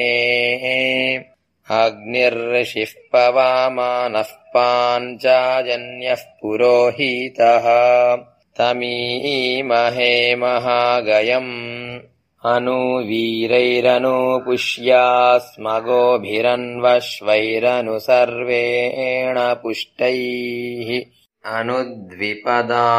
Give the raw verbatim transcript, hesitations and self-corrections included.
अग्निर्षिः पवामानः पाञ्चाजन्यः पुरोहितः तमीमहे महागयम् अनुवीरैरनुपुष्यास्मगोभिरन्वश्वैरनु सर्वेण पुष्टैः अनुद्विपदा